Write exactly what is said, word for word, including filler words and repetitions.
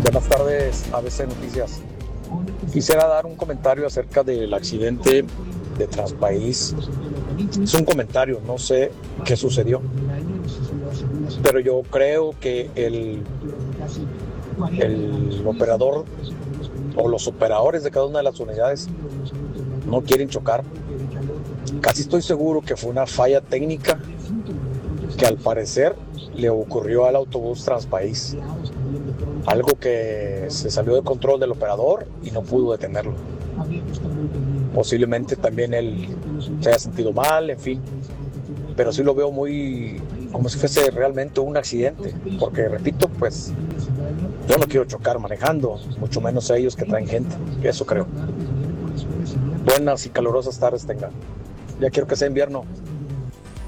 Buenas tardes, A B C Noticias. Quisiera dar un comentario acerca del accidente de Transpaís. Es un comentario, no sé qué sucedió, pero yo creo que el, el operador o los operadores de cada una de las unidades no quieren chocar. Casi estoy seguro que fue una falla técnica que al parecer le ocurrió al autobús Transpaís. Algo que se salió de control del operador y no pudo detenerlo. Posiblemente también él se haya sentido mal, en fin. Pero sí lo veo muy como si fuese realmente un accidente. Porque, repito, pues yo no quiero chocar manejando, mucho menos a ellos que traen gente. Eso creo. Buenas y calurosas tardes tengan. Ya quiero que sea invierno.